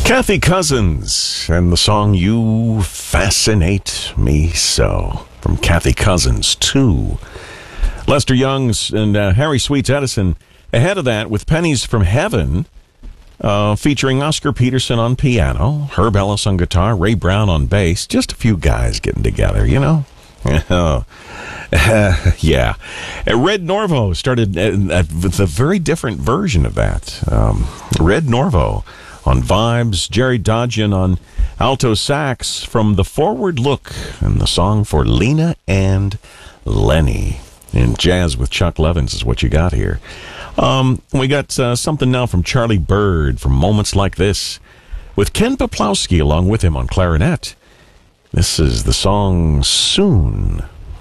Kathy Cousins and the song You Fascinate Me So from Kathy Cousins 2. Lester Young's and Harry Sweets Edison ahead of that with Pennies from Heaven, featuring Oscar Peterson on piano, Herb Ellis on guitar, Ray Brown on bass. Just a few guys getting together, you know? Yeah. Red Norvo started with a very different version of that. Red Norvo on vibes, Jerry Dodgian on alto sax from The Forward Look, and the song for Lena and Lenny. And jazz with Chuck Levins is what you got here. We got something now from Charlie Bird from Moments Like This, with Ken Poplowski along with him on clarinet. This is the song Soon.